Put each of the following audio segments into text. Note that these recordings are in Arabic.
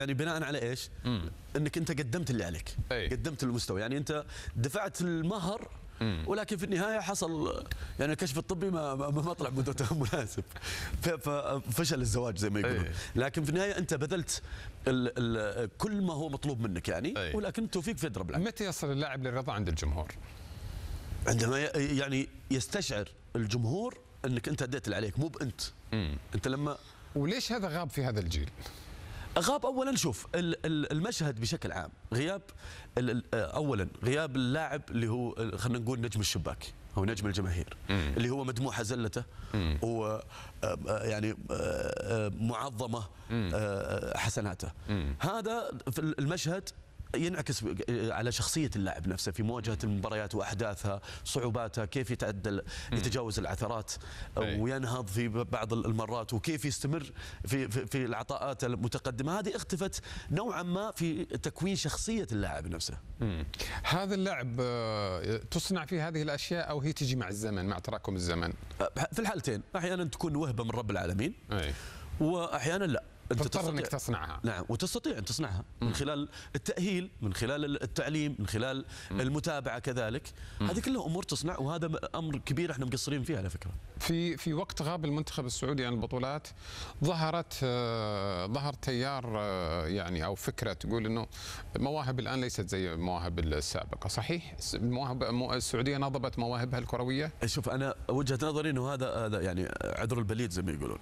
يعني بناء على ايش؟ انك انت قدمت اللي عليك، قدمت المستوى، يعني انت دفعت المهر ولكن في النهايه حصل يعني الكشف الطبي ما طلع مناسب، ففشل الزواج زي ما يقولون. لكن في النهايه انت بذلت كل ما هو مطلوب منك يعني، ولكن التوفيق في يد رب العالمين. متى يصل اللاعب للرضا عند الجمهور؟ عندما يعني يستشعر الجمهور انك انت اديت اللي عليك، مو بانت. انت لما وليش هذا غاب في هذا الجيل؟ غاب اولا، شوف المشهد بشكل عام، غياب اولا غياب اللاعب اللي هو خلينا نقول نجم الشباك او نجم الجماهير، اللي هو مدموحه زلته و يعني معظمه حسناته. هذا في المشهد ينعكس على شخصية اللاعب نفسه في مواجهة المباريات وأحداثها، صعوباتها، كيف يتجاوز العثرات وينهض في بعض المرات، وكيف يستمر في العطاءات المتقدمة. هذه اختفت نوعا ما في تكوين شخصية اللاعب نفسه. هذا اللاعب تصنع فيه هذه الأشياء أو هي تجي مع الزمن، مع تراكم الزمن؟ في الحالتين، أحيانا تكون وهبة من رب العالمين وأحيانا لا، تضطر انك تصنعها. نعم، وتستطيع ان تصنعها من خلال التأهيل، من خلال التعليم، من خلال المتابعة كذلك. هذه كلها امور تصنع، وهذا امر كبير احنا مقصرين فيه على فكرة. في وقت غاب المنتخب السعودي عن البطولات ظهر تيار يعني او فكرة تقول انه مواهب الان ليست زي المواهب السابقة، صحيح؟ المواهب السعودية نضبت مواهبها الكروية؟ شوف، انا وجهة نظري انه هذا يعني عذر البليد زي ما يقولون.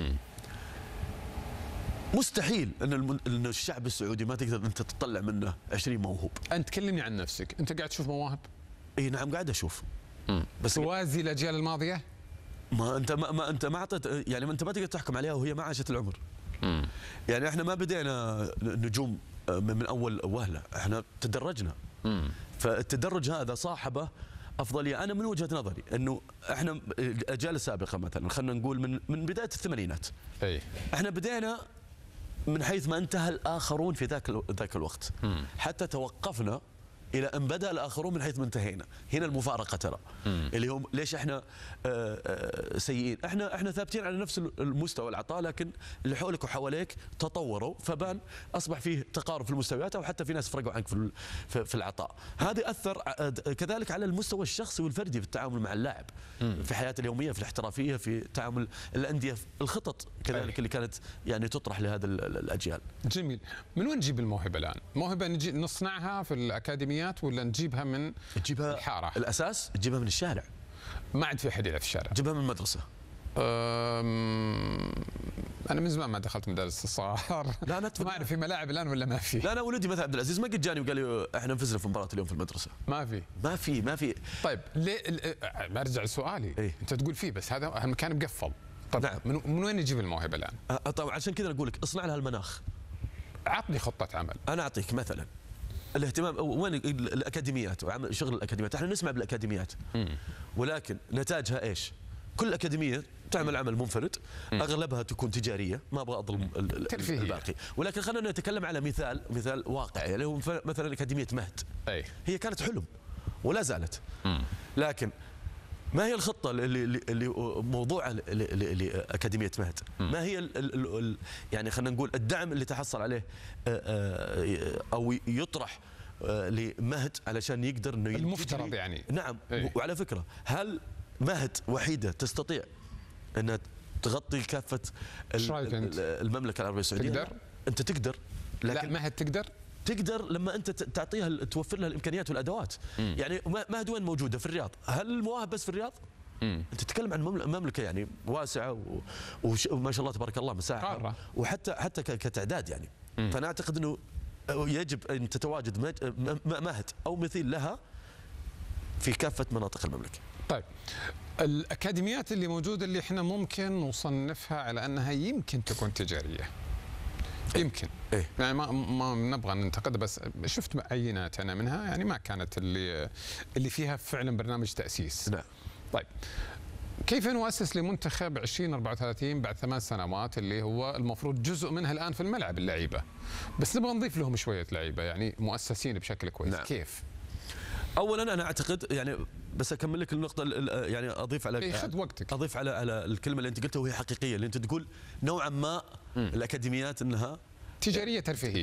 مستحيل ان الشعب السعودي ما تقدر انت تطلع منه 20 موهوب. انت كلمني عن نفسك، انت قاعد تشوف مواهب؟ اي نعم قاعد اشوف. بس توازي الاجيال الماضيه؟ ما انت ما اعطيت، يعني ما انت ما تقدر تحكم عليها وهي ما عاشت العمر. يعني احنا ما بدينا نجوم من اول وهله، احنا تدرجنا. فالتدرج هذا صاحبه افضليه. انا من وجهه نظري انه احنا الاجيال السابقه مثلا خلينا نقول من بدايه الثمانينات، احنا بدينا من حيث ما انتهى الآخرون في ذاك الوقت، حتى توقفنا إلى أن بدأ الآخرون من حيث ما انتهينا. هنا المفارقة ترى، اللي هم ليش احنا سيئين؟ احنا ثابتين على نفس المستوى العطاء، لكن اللي حولك وحواليك تطوروا، فبان أصبح فيه تقارب في المستويات، أو حتى في ناس فرقوا عنك في العطاء. هذا أثر كذلك على المستوى الشخصي والفردي في التعامل مع اللاعب في حياته اليومية، في الاحترافية، في تعامل الأندية، في الخطط كذلك اللي كانت يعني تطرح لهذا الأجيال. جميل. من وين نجيب الموهبة الآن؟ موهبة نصنعها في الأكاديميات ولا نجيبها من الحارة؟ الأساس تجيبها من الشارع. ما عاد في أحد يلعب في الشارع. تجيبها من المدرسة. أنا من زمان ما دخلت مدارس الصغار. لا أنا ما أعرف في ملاعب الآن ولا ما في. لا أنا ولدي مثلا عبد العزيز ما قد جاني وقال لي إحنا نفزنا في مباراة اليوم في المدرسة. ما في. طيب ليه برجع لسؤالي. أنت تقول فيه بس هذا المكان مقفل. طيب نعم. من وين نجيب الموهبة الآن؟ طبعا عشان كذا أقول لك اصنع لها المناخ. عطني خطة عمل. أنا أعطيك مثلا الاهتمام وين الأكاديميات وعمل شغل الأكاديميات. احنا نسمع بالأكاديميات ولكن نتاجها ايش؟ كل أكاديمية تعمل عمل منفرد، أغلبها تكون تجارية، ما أبغى أظلم الباقي، ولكن خلينا نتكلم على مثال واقعي اللي هو مثلا أكاديمية مهد. هي كانت حلم ولا زالت، لكن ما هي الخطة اللي موضوع لأكاديمية مهد؟ ما هي يعني خلينا نقول الدعم اللي تحصل عليه أو يطرح لمهد علشان يقدر انه المفترض يعني. نعم. وعلى فكرة، هل مهد وحيدة تستطيع انها تغطي كافة المملكة العربية السعودية؟ تقدر؟ انت تقدر، لكن لا مهد تقدر لما انت تعطيها توفر لها الامكانيات والادوات. يعني مهد وين موجودة؟ في الرياض. هل المواهب بس في الرياض؟ انت تتكلم عن مملكة يعني واسعة وما شاء الله تبارك الله مساحة، وحتى كتعداد يعني. فانا اعتقد انه يجب ان تتواجد مهد او مثيل لها في كافة مناطق المملكة. طيب الأكاديميات اللي موجودة اللي احنا ممكن نصنفها على أنها يمكن تكون تجارية، يمكن يعني ما نبغى ننتقد، بس شفت عينات أنا منها يعني ما كانت اللي فيها فعلا برنامج تأسيس. لا. طيب كيف نؤسس لمنتخب 2034 بعد 8 سنوات اللي هو المفروض جزء منها الآن في الملعب اللعيبة، بس نبغى نضيف لهم شوية لعيبة يعني مؤسسين بشكل كويس. نعم. كيف؟ اولا انا اعتقد يعني بس اكمل لك النقطه يعني اضيف على خذ وقتك. اضيف على الكلمه اللي انت قلتها وهي حقيقيه، اللي انت تقول نوعا ما الاكاديميات انها تجاريه ترفيهيه.